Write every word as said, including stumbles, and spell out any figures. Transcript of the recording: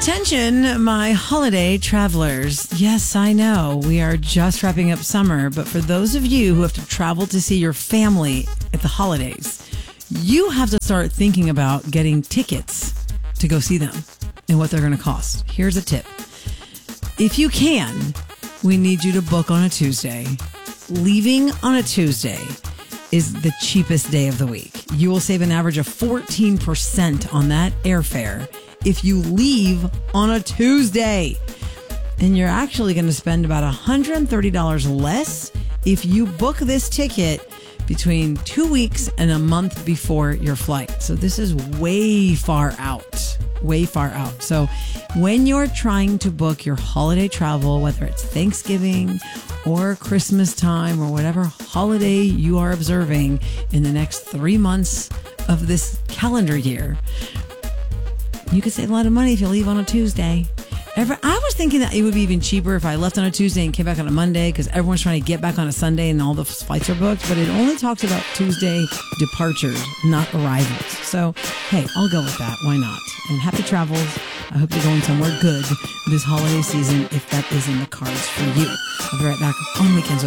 Attention, my holiday travelers. Yes, I know we are just wrapping up summer, but for those of you who have to travel to see your family at the holidays, you have to start thinking about getting tickets to go see them and what they're going to cost. Here's a tip. If you can, we need you to book on a Tuesday. Leaving on a Tuesday is the cheapest day of the week. You will save an average of fourteen percent on that airfare if you leave on a Tuesday. And you're actually going to spend about one hundred thirty dollars less if you book this ticket between two weeks and a month before your flight. So this is way far out, way far out. So when you're trying to book your holiday travel, whether it's Thanksgiving or Christmas time or whatever holiday you are observing in the next three months of this calendar year, you could save a lot of money if you leave on a Tuesday. Every, I was thinking that it would be even cheaper if I left on a Tuesday and came back on a Monday because everyone's trying to get back on a Sunday and all the flights are booked. But it only talks about Tuesday departures, not arrivals. So, hey, I'll go with that. Why not? And happy travels. I hope you're going somewhere good this holiday season if that is in the cards for you. I'll be right back on Weekends with